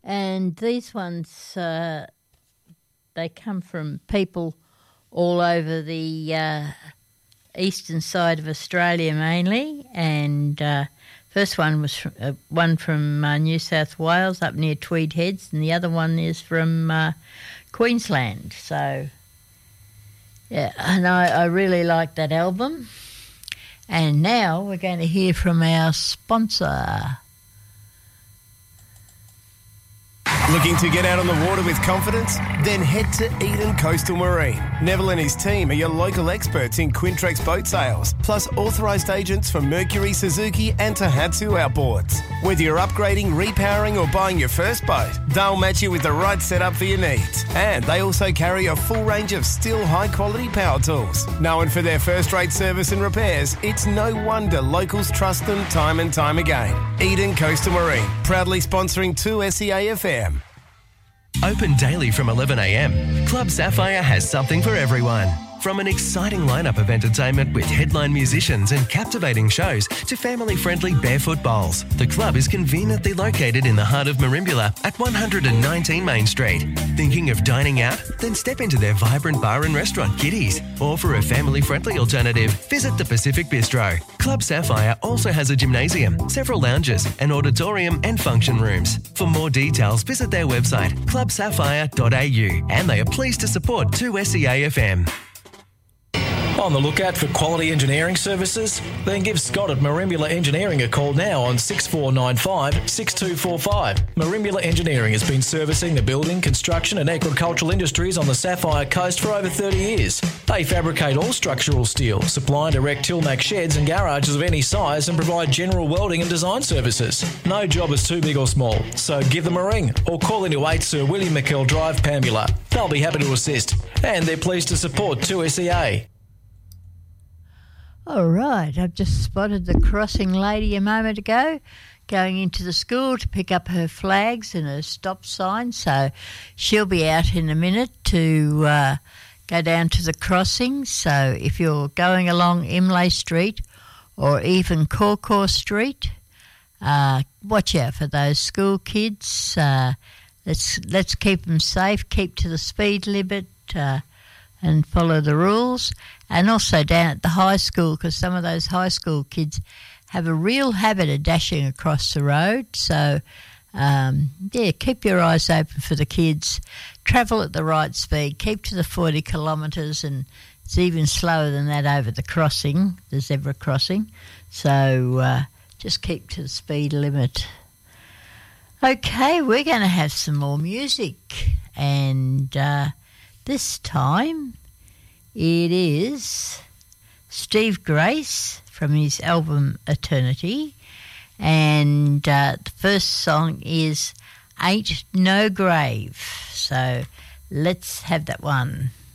And these ones, they come from people all over the eastern side of Australia mainly. And first one was one from New South Wales up near Tweed Heads, and the other one is from Queensland. So, yeah, and I really like that album. And now we're going to hear from our sponsor. Looking to get out on the water with confidence? Then head to Eden Coastal Marine. Neville and his team are your local experts in Quintrex boat sales, plus authorised agents for Mercury, Suzuki and Tohatsu outboards. Whether you're upgrading, repowering or buying your first boat, they'll match you with the right setup for your needs. And they also carry a full range of still high-quality power tools. Known for their first-rate service and repairs, it's no wonder locals trust them time and time again. Eden Coastal Marine, proudly sponsoring 2SEA FM. Open daily from 11 a.m, Club Sapphire has something for everyone. From an exciting lineup of entertainment with headline musicians and captivating shows to family-friendly barefoot bowls, the club is conveniently located in the heart of Merimbula at 119 Main Street. Thinking of dining out? Then step into their vibrant bar and restaurant, Kitty's. Or for a family-friendly alternative, visit the Pacific Bistro. Club Sapphire also has a gymnasium, several lounges, an auditorium and function rooms. For more details, visit their website, clubsapphire.au, and they are pleased to support 2SEA FM. On the lookout for quality engineering services? Then give Scott at Merimbula Engineering a call now on 6495 6245. Merimbula Engineering has been servicing the building, construction and agricultural industries on the Sapphire Coast for over 30 years. They fabricate all structural steel, supply and erect Tilmac sheds and garages of any size and provide general welding and design services. No job is too big or small, so give them a ring or call into 8 Sir William McKell Drive, Pambula. They'll be happy to assist, and they're pleased to support 2SEA. All right, I've just spotted the crossing lady a moment ago going into the school to pick up her flags and her stop sign, so she'll be out in a minute to go down to the crossing. So if you're going along Imlay Street or even Corcor Street, watch out for those school kids. Let's keep them safe, keep to the speed limit, and follow the rules. And also down at the high school, because some of those high school kids have a real habit of dashing across the road. So, keep your eyes open for the kids. Travel at the right speed. Keep to the 40 kilometres, and it's even slower than that over the crossing, the zebra crossing. So just keep to the speed limit. Okay, we're going to have some more music, and this time it is Steve Grace from his album Eternity, and the first song is Ain't No Grave. So let's have that one.